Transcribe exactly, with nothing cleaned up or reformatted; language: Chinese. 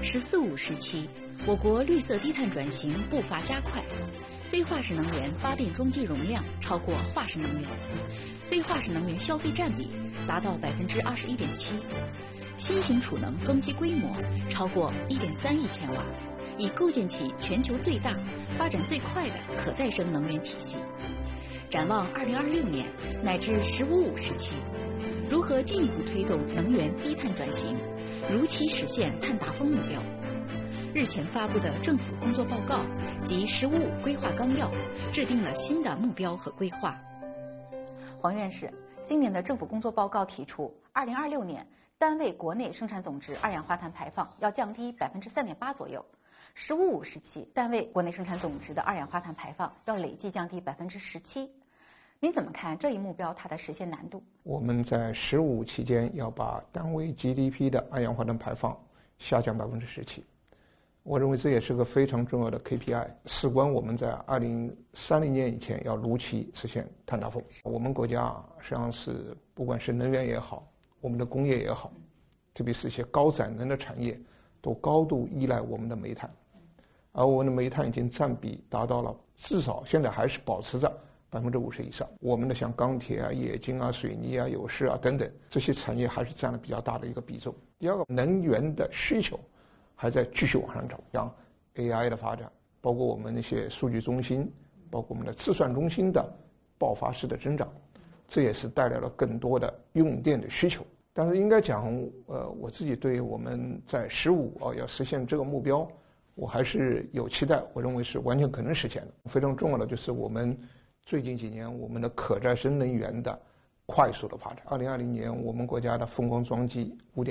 十四五时期，我国绿色低碳转型步伐加快，非化石能源发电装机容量超过化石能源，非化石能源消费占比达到百分之二十一点七，新型储能装机规模超过一点三亿千瓦，已构建起全球最大、发展最快的可再生能源体系。展望二零二六年乃至“十五五”时期，如何进一步推动能源低碳转型，如期实现碳达峰目标？日前发布的政府工作报告及“十五五”规划纲要，制定了新的目标和规划。 黄院士，今年的政府工作报告提出，二零二六年单位国内生产总值二氧化碳排放要降低百分之三点八左右。十五五时期，单位国内生产总值的二氧化碳排放要累计降低百分之十七。您怎么看这一目标它的实现难度？ 我们在十五期间要把单位 G D P 的二氧化碳排放下降百分之十七。我认为这也是个非常重要的 K P I， 事关我们在二零三零年以前要如期实现碳达峰。我们国家实际上是不管是能源也好，我们的工业也好，特别是一些高载能的产业，都高度依赖我们的煤炭，而我们的煤炭已经占比达到了至少现在还是保持着百分之五十以上。我们的像钢铁啊、冶金啊、水泥啊、有饰啊等等这些产业还是占了比较大的一个比重。第二个，能源的需求还在继续往上涨，像 A I 的发展，包括我们那些数据中心，包括我们的计算中心的爆发式的增长，这也是带来了更多的用电的需求。但是应该讲，呃，我自己对我们在十五啊要实现这个目标，我还是有期待，我认为是完全可能实现的。非常重要的就是我们最近几年我们的可再生能源的快速的发展。二零二零年我们国家的风光装机五点